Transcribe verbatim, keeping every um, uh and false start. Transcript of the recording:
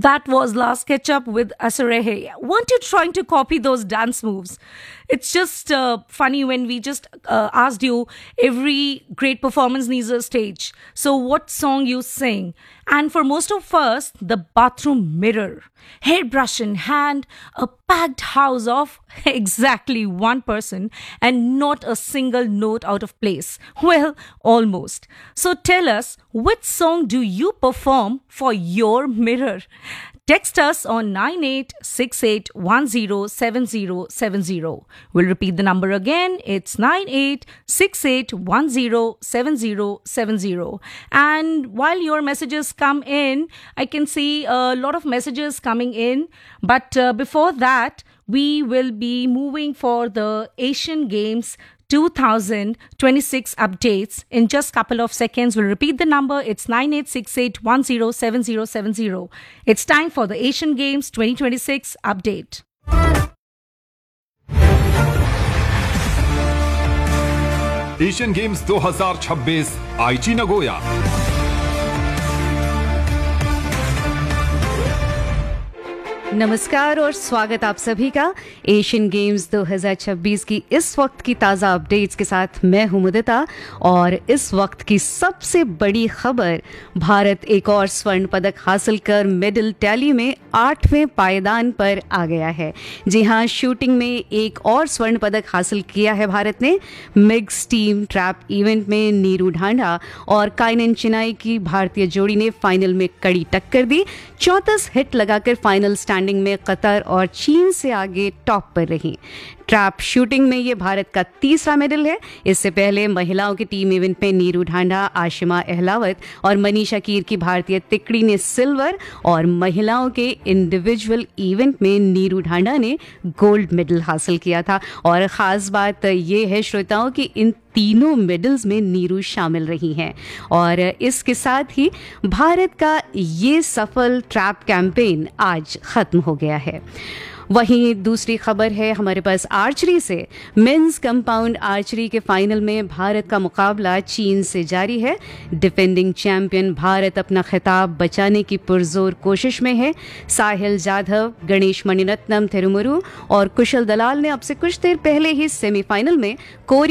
That was Last Catch Up with Asarehe. Weren't you trying to copy those dance moves? It's just uh, funny when we just uh, asked you every great performance needs a stage. So what song you sing? And for most of us, the bathroom mirror. Hairbrush in hand, a packed house of exactly one person and not a single note out of place. Well, almost. So tell us, which song do you perform for your mirror? Text us on nine eight six eight one zero seven zero seven zero. We'll repeat the number again. It's nine eight six eight one zero seven zero seven zero. And while your messages come in, I can see a lot of messages coming in. But uh, before that, we will be moving for the Asian Games twenty twenty-six updates in just a couple of seconds. We'll repeat the number. It's nine eight six eight one zero seven zero seven zero. It's time for the Asian Games twenty twenty-six update. Asian games दो हज़ार छब्बीस आईची Nagoya. नमस्कार और स्वागत आप सभी का एशियन गेम्स दो हज़ार छब्बीस की इस वक्त की ताज़ा अपडेट्स के साथ मैं हूं मुदिता। और इस वक्त की सबसे बड़ी खबर, भारत एक और स्वर्ण पदक हासिल कर मेडल टैली में आठवें पायदान पर आ गया है। जी हां, शूटिंग में एक और स्वर्ण पदक हासिल किया है भारत ने। मिक्स टीम ट्रैप इवेंट में नीरू ढांडा और काइनन चिनाई की भारतीय जोड़ी ने फाइनल में कड़ी टक्कर दी। चौंतीस हिट लगाकर फाइनल स्टैंडिंग में कतर और चीन से आगे टॉप पर रही। ट्रैप शूटिंग में ये भारत का तीसरा मेडल है। इससे पहले महिलाओं के टीम इवेंट में नीरू ढांडा, आशिमा अहलावत और मनीषा कीर की भारतीय तिकड़ी ने सिल्वर और महिलाओं के इंडिविजुअल इवेंट में नीरू ढांडा ने गोल्ड मेडल हासिल किया था। और ख़ास बात ये है श्रोताओं कि इन तीनों मेडल्स में नीरू शामिल रही हैं। और इसके साथ ही भारत का ये सफल ट्रैप कैंपेन आज ख़त्म हो गया है। वहीं दूसरी खबर है हमारे पास आर्चरी से। मेंस कंपाउंड आर्चरी के फाइनल में भारत का मुकाबला चीन से जारी है। डिफेंडिंग चैंपियन भारत अपना खिताब बचाने की पुरजोर कोशिश में है। साहिल जाधव, गणेश मणिरत्नम थिरुमुरु और कुशल दलाल ने अब से कुछ देर पहले ही सेमीफाइनल में कोरिया